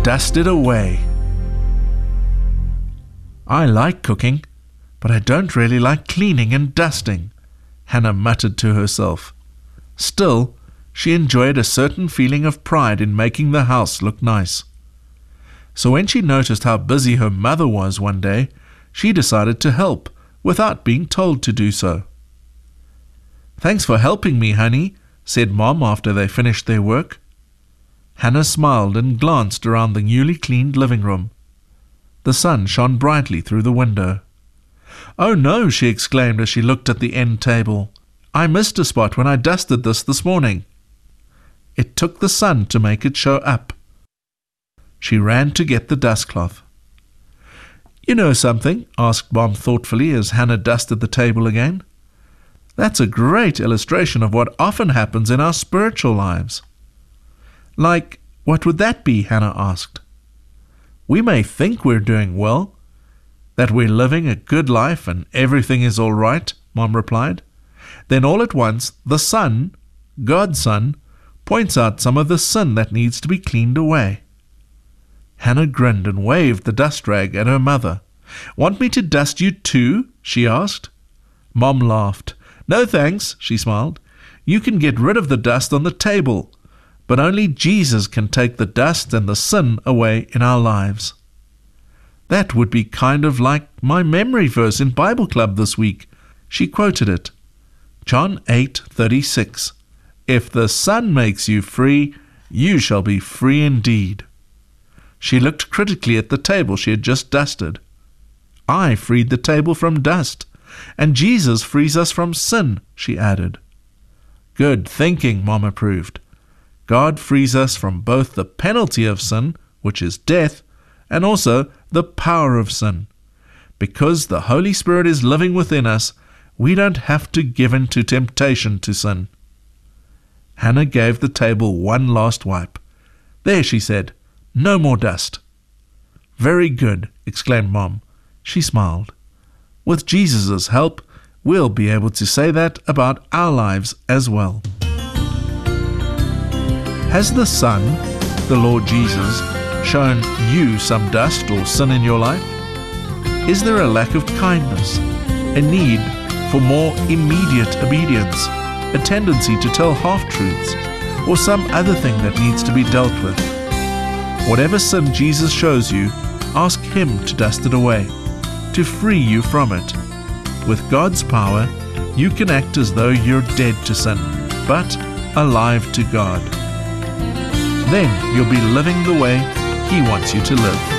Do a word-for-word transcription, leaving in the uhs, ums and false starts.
dust it away. I like cooking, but I don't really like cleaning and dusting, Hannah muttered to herself. Still, she enjoyed a certain feeling of pride in making the house look nice. So when she noticed how busy her mother was one day, she decided to help, without being told to do so. "Thanks for helping me, honey," said Mom after they finished their work. Hannah smiled and glanced around the newly cleaned living room. The sun shone brightly through the window. "Oh no," she exclaimed as she looked at the end table. "I missed a spot when I dusted this this morning." It took the sun to make it show up. She ran to get the dustcloth. "You know something?" asked Mom thoughtfully as Hannah dusted the table again. "That's a great illustration of what often happens in our spiritual lives." "Like, what would that be?" Hannah asked. "We may think we're doing well, that we're living a good life and everything is all right," Mom replied. "Then all at once, the sun, God's Son, points out some of the sin that needs to be cleaned away." Hannah grinned and waved the dust rag at her mother. "Want me to dust you too?" she asked. Mom laughed. "No thanks," she smiled. "You can get rid of the dust on the table, but only Jesus can take the dust and the sin away in our lives." "That would be kind of like my memory verse in Bible Club this week." She quoted it. John eight thirty-six. "If the Son makes you free, you shall be free indeed." She looked critically at the table she had just dusted. "I freed the table from dust, and Jesus frees us from sin," she added. "Good thinking," Mom approved. God frees us from both the penalty of sin, which is death, and also the power of sin. Because the Holy Spirit is living within us, we don't have to give in to temptation to sin. Hannah gave the table one last wipe. "There," she said. "No more dust." "Very good," exclaimed Mom. She smiled. With Jesus' help, we'll be able to say that about our lives as well. Has the Son, the Lord Jesus, shown you some dust or sin in your life? Is there a lack of kindness, a need for more immediate obedience, a tendency to tell half-truths, or some other thing that needs to be dealt with? Whatever sin Jesus shows you, ask Him to dust it away, to free you from it. With God's power, you can act as though you're dead to sin, but alive to God. Then you'll be living the way He wants you to live.